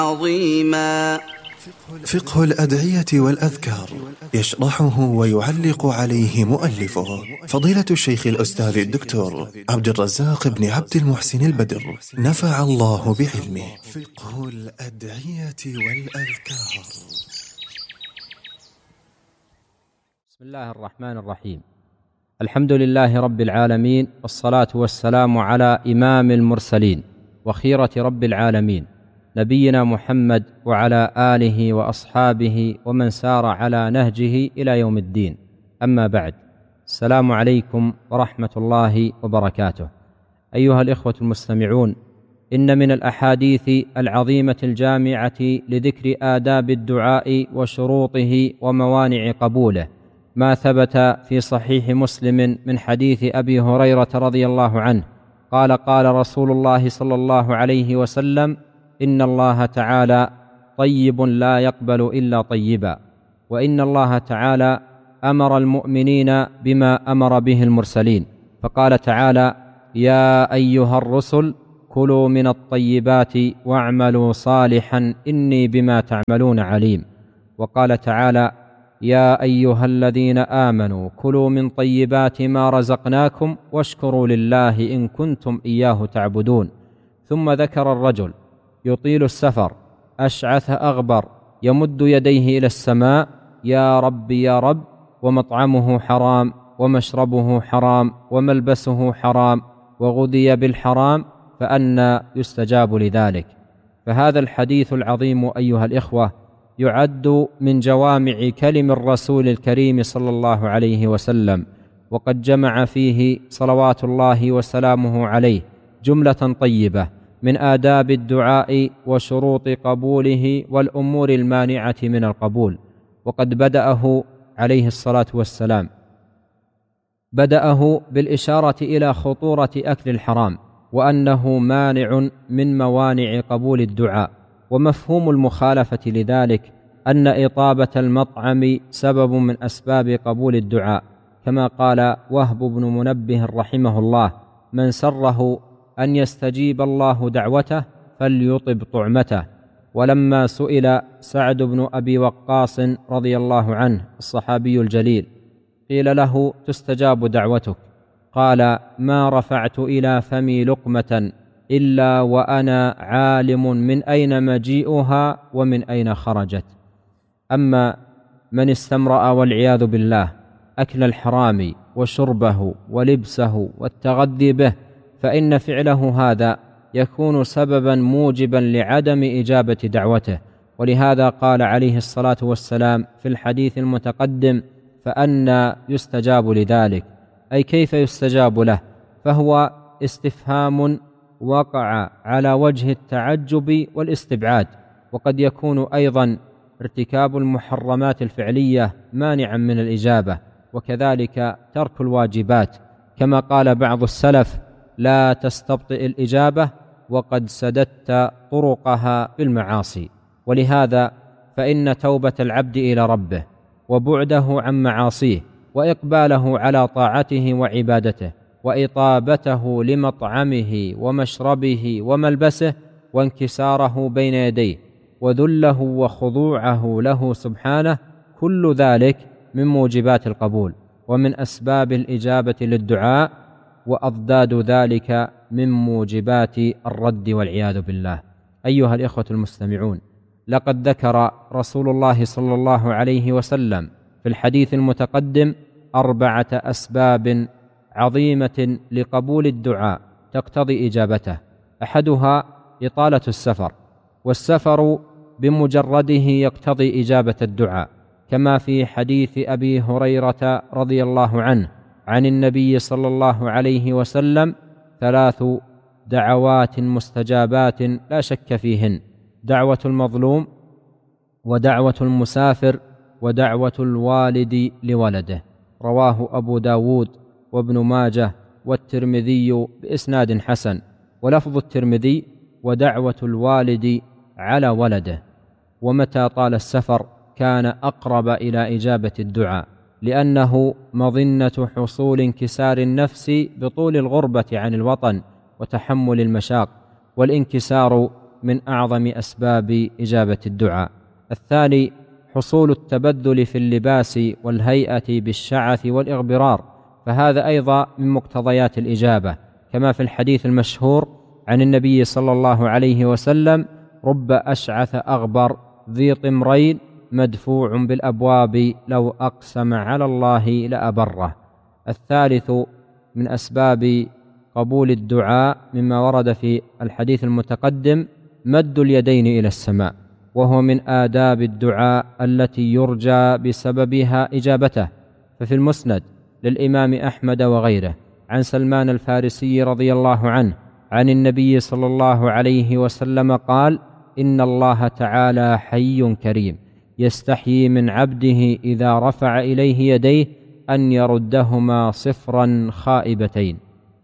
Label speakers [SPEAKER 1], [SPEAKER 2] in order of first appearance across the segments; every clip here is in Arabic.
[SPEAKER 1] عظيما.
[SPEAKER 2] فقه الأدعية والأذكار يشرحه ويعلق عليه مؤلفه فضيلة الشيخ الأستاذ الدكتور عبد الرزاق بن عبد المحسن البدر، نفع الله بعلمه. فقه الأدعية والأذكار.
[SPEAKER 3] بسم الله الرحمن الرحيم. الحمد لله رب العالمين، والصلاة والسلام على إمام المرسلين وخيرة رب العالمين نبينا محمد وعلى آله وأصحابه ومن سار على نهجه إلى يوم الدين. أما بعد، السلام عليكم ورحمة الله وبركاته. أيها الإخوة المستمعون، إن من الأحاديث العظيمة الجامعة لذكر آداب الدعاء وشروطه وموانع قبوله ما ثبت في صحيح مسلم من حديث أبي هريرة رضي الله عنه قال: قال رسول الله صلى الله عليه وسلم: إن الله تعالى طيب لا يقبل إلا طيبا، وإن الله تعالى أمر المؤمنين بما أمر به المرسلين، فقال تعالى: يا أيها الرسل كلوا من الطيبات واعملوا صالحا إني بما تعملون عليم. وقال تعالى: يا أيها الذين آمنوا كلوا من طيبات ما رزقناكم واشكروا لله إن كنتم إياه تعبدون. ثم ذكر الرجل يطيل السفر أشعث أغبر يمد يديه إلى السماء: يا رب يا رب، ومطعمه حرام ومشربه حرام وملبسه حرام وغذي بالحرام، فأنى يستجاب لذلك؟ فهذا الحديث العظيم أيها الإخوة يعد من جوامع كلم الرسول الكريم صلى الله عليه وسلم، وقد جمع فيه صلوات الله وسلامه عليه جملة طيبة من آداب الدعاء وشروط قبوله والأمور المانعة من القبول. وقد بدأه عليه الصلاة والسلام بالإشارة إلى خطورة أكل الحرام، وأنه مانع من موانع قبول الدعاء. ومفهوم المخالفة لذلك أن إطابة المطعم سبب من أسباب قبول الدعاء، كما قال وهب بن منبه رحمه الله: من سره أن يستجيب الله دعوته فليطب طعمته. ولما سئل سعد بن أبي وقاص رضي الله عنه الصحابي الجليل قيل له: تستجاب دعوتك؟ قال: ما رفعت إلى فمي لقمة إلا وأنا عالم من أين مجيئها ومن أين خرجت. أما من استمرأ والعياذ بالله أكل الحرام وشربه ولبسه والتغذي به، فإن فعله هذا يكون سببا موجبا لعدم إجابة دعوته. ولهذا قال عليه الصلاة والسلام في الحديث المتقدم: فأنى يستجاب لذلك، أي كيف يستجاب له؟ فهو استفهام وقع على وجه التعجب والاستبعاد. وقد يكون أيضا ارتكاب المحرمات الفعلية مانعا من الإجابة، وكذلك ترك الواجبات، كما قال بعض السلف: لا تستبطئ الإجابة وقد سددت طرقها بالمعاصي. ولهذا فإن توبة العبد إلى ربه وبعده عن معاصيه وإقباله على طاعته وعبادته وإطابته لمطعمه ومشربه وملبسه وانكساره بين يديه وذله وخضوعه له سبحانه، كل ذلك من موجبات القبول ومن أسباب الإجابة للدعاء، وأضداد ذلك من موجبات الرد والعياذ بالله. أيها الإخوة المستمعون، لقد ذكر رسول الله صلى الله عليه وسلم في الحديث المتقدم 4 أسباب عظيمة لقبول الدعاء تقتضي إجابته. أحدها إطالة السفر، والسفر بمجرده يقتضي إجابة الدعاء، كما في حديث أبي هريرة رضي الله عنه عن النبي صلى الله عليه وسلم: 3 دعوات مستجابات لا شك فيهن: دعوة المظلوم، ودعوة المسافر، ودعوة الوالد لولده. رواه أبو داود وابن ماجه والترمذي بإسناد حسن. ولفظ الترمذي: ودعوة الوالد على ولده. ومتى طال السفر كان أقرب إلى إجابة الدعاء، لأنه مظنة حصول انكسار النفس بطول الغربة عن الوطن وتحمل المشاق، والانكسار من أعظم أسباب إجابة الدعاء. الثاني حصول التبذل في اللباس والهيئة بالشعث والإغبرار، فهذا أيضا من مقتضيات الإجابة، كما في الحديث المشهور عن النبي صلى الله عليه وسلم: رب أشعث أغبر ذي طمرين مدفوع بالأبواب لو أقسم على الله لأبره. الثالث من أسباب قبول الدعاء مما ورد في الحديث المتقدم مد اليدين إلى السماء، وهو من آداب الدعاء التي يرجى بسببها إجابته. ففي المسند للإمام أحمد وغيره عن سلمان الفارسي رضي الله عنه عن النبي صلى الله عليه وسلم قال: إن الله تعالى حي كريم يستحيي من عبده إذا رفع إليه يديه أن يردهما صفرا خائبتين.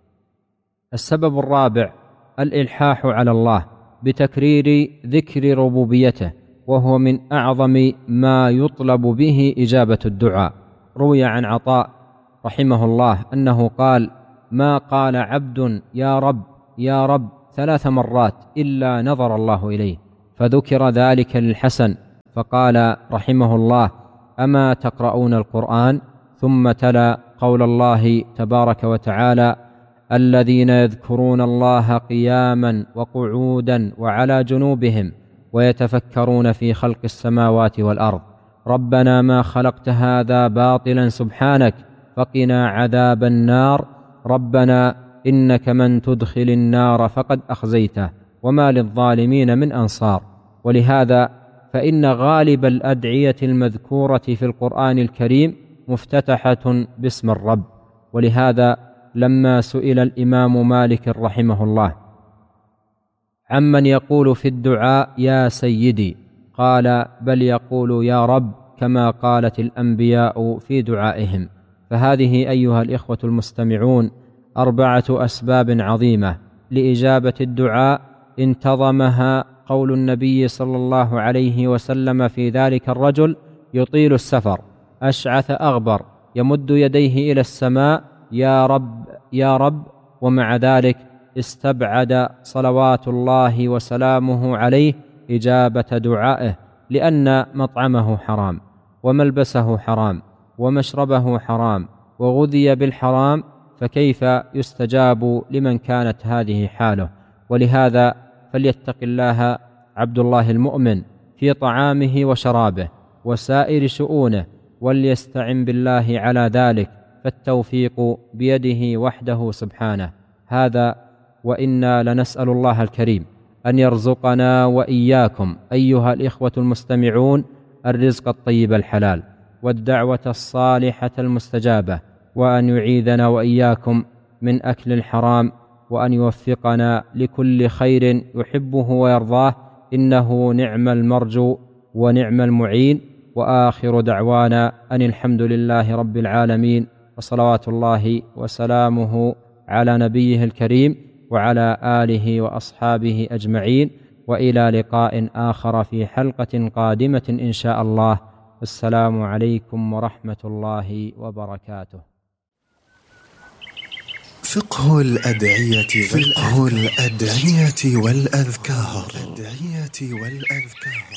[SPEAKER 3] السبب الرابع الإلحاح على الله بتكرير ذكر ربوبيته، وهو من أعظم ما يطلب به إجابة الدعاء. روي عن عطاء رحمه الله أنه قال: ما قال عبد يا رب يا رب 3 مرات إلا نظر الله إليه، فذكر ذلك للحسن فقال رحمه الله: أما تقرؤون القرآن؟ ثم تلا قول الله تبارك وتعالى: الذين يذكرون الله قياما وقعودا وعلى جنوبهم ويتفكرون في خلق السماوات والأرض ربنا ما خلقت هذا باطلا سبحانك فقنا عذاب النار ربنا إنك من تدخل النار فقد أخزيته وما للظالمين من أنصار. ولهذا فإن غالب الأدعية المذكورة في القرآن الكريم مفتتحة باسم الرب. ولهذا لما سئل الإمام مالك رحمه الله عمن يقول في الدعاء يا سيدي، قال: بل يقول يا رب كما قالت الأنبياء في دعائهم. فهذه أيها الإخوة المستمعون 4 أسباب عظيمة لإجابة الدعاء انتظمها قول النبي صلى الله عليه وسلم في ذلك الرجل يطيل السفر أشعث أغبر يمد يديه إلى السماء: يا رب يا رب. ومع ذلك استبعد صلوات الله وسلامه عليه إجابة دعائه، لأن مطعمه حرام وملبسه حرام ومشربه حرام وغذي بالحرام، فكيف يستجاب لمن كانت هذه حاله؟ ولهذا فليتق الله عبد الله المؤمن في طعامه وشرابه وسائر شؤونه، وليستعن بالله على ذلك، فالتوفيق بيده وحده سبحانه. هذا وإنا لنسأل الله الكريم أن يرزقنا وإياكم أيها الإخوة المستمعون الرزق الطيب الحلال والدعوة الصالحة المستجابة، وأن يعيذنا وإياكم من أكل الحرام، وأن يوفقنا لكل خير يحبه ويرضاه، إنه نعم المرجو ونعم المعين. وآخر دعوانا أن الحمد لله رب العالمين، وصلوات الله وسلامه على نبيه الكريم وعلى آله وأصحابه أجمعين، وإلى لقاء آخر في حلقة قادمة إن شاء الله. السلام عليكم ورحمة الله وبركاته.
[SPEAKER 2] فقه الأدعية والأذكار.